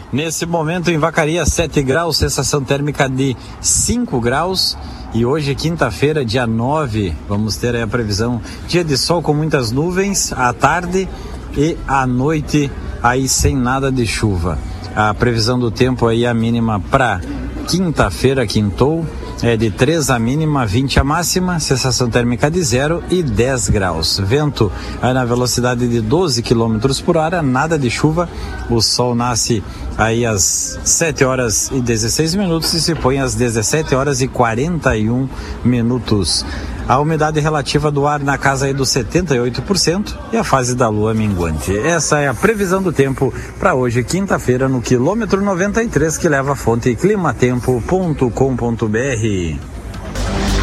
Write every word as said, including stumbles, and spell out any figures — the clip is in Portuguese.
Nesse momento em Vacaria, sete graus, sensação térmica de cinco graus. E hoje, quinta-feira, dia nove, vamos ter aí a previsão, dia de sol com muitas nuvens à tarde e à noite aí sem nada de chuva. A previsão do tempo aí, a mínima para quinta-feira, quintou, é de três a mínima, vinte a máxima, sensação térmica de zero e dez graus. Vento aí na velocidade de doze quilômetros por hora, nada de chuva. O sol nasce aí às sete horas e dezesseis minutos e se põe às dezessete horas e quarenta e um minutos. A umidade relativa do ar na casa aí dos setenta e oito por cento e a fase da lua minguante. Essa é a previsão do tempo para hoje, quinta-feira, no quilômetro noventa e três, que leva a fonte climatempo ponto com ponto br.